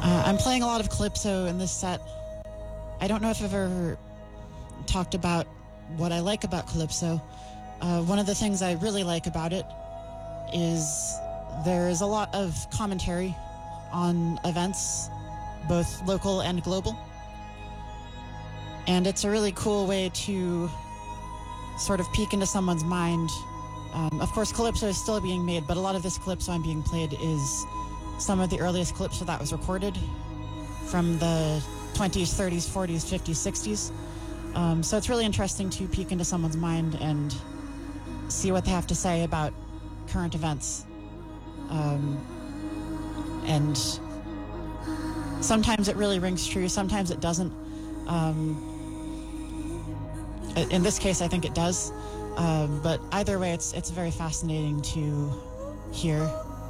I'm playing a lot of Calypso in this set. I don't know if I've ever talked about what I like about Calypso. One of the things I really like about it is there is a lot of commentary on events, both local and global. And it's a really cool way to sort of peek into someone's mind. Of course, Calypso is still being made, but a lot of this Calypso I'm being played is some of the earliest Calypso that was recorded from the 20s, 30s, 40s, 50s, 60s. So it's really interesting to peek into someone's mind and see what they have to say about current events. And sometimes it really rings true, sometimes it doesn't. In this case, I think it does. But either way, it's very fascinating to hear.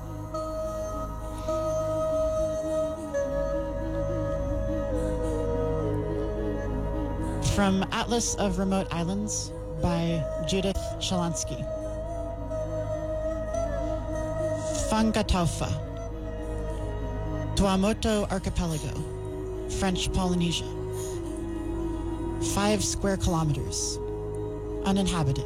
From Atlas of Remote Islands by Judith Shalansky. Fangataufa, Tuamotu Archipelago, French Polynesia. 5 square kilometers, uninhabited.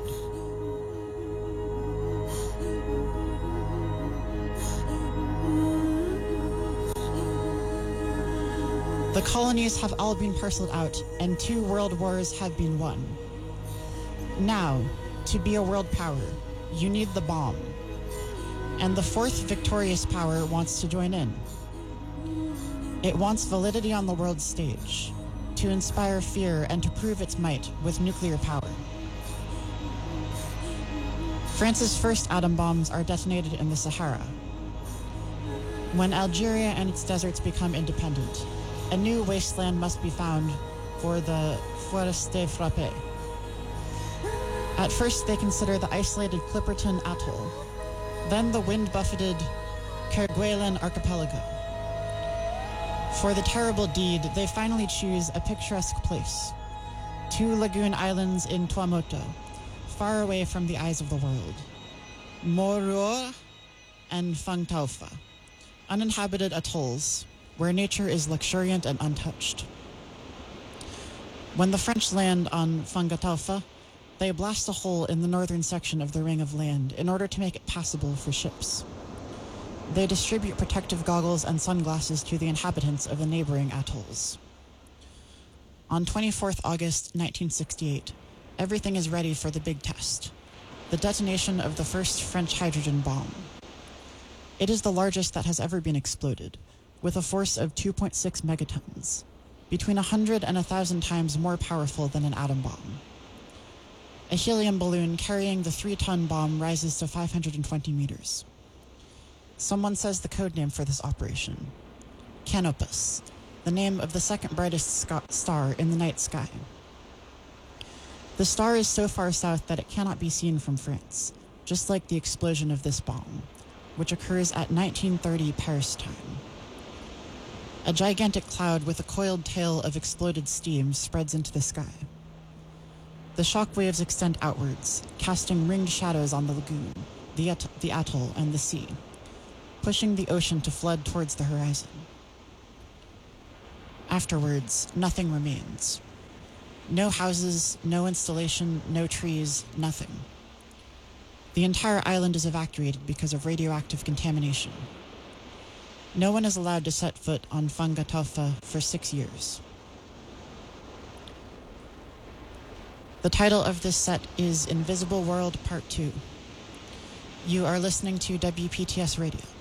The colonies have all been parceled out, and 2 world wars have been won. Now, to be a world power, you need the bomb. And the 4th victorious power wants to join in. It wants validity on the world stage, to inspire fear and to prove its might with nuclear power. France's first atom bombs are detonated in the Sahara. When Algeria and its deserts become independent, a new wasteland must be found for the Forestiers Frappés. At first, they consider the isolated Clipperton Atoll, then the wind-buffeted Kerguelen Archipelago. For the terrible deed, they finally choose a picturesque place, 2 lagoon islands in Tuamotu, far away from the eyes of the world. Moruoa and Fangtaufa, uninhabited atolls, where nature is luxuriant and untouched. When the French land on Fangataufa, they blast a hole in the northern section of the ring of land in order to make it passable for ships. They distribute protective goggles and sunglasses to the inhabitants of the neighboring atolls. On 24th August 1968, everything is ready for the big test, the detonation of the first French hydrogen bomb. It is the largest that has ever been exploded, with a force of 2.6 megatons, between 100 and 1,000 times more powerful than an atom bomb. A helium balloon carrying the 3-ton bomb rises to 520 meters. Someone says the code name for this operation, Canopus, the name of the second brightest star in the night sky. The star is so far south that it cannot be seen from France, just like the explosion of this bomb, which occurs at 1930 Paris time. A gigantic cloud with a coiled tail of exploded steam spreads into the sky. The shock waves extend outwards, casting ringed shadows on the lagoon, the atoll, and the sea, pushing the ocean to flood towards the horizon. Afterwards, nothing remains. No houses, no installation, no trees, nothing. The entire island is evacuated because of radioactive contamination. No one is allowed to set foot on Fangataufa for 6 years. The title of this set is Invisible World Part 2. You are listening to WPTS Radio.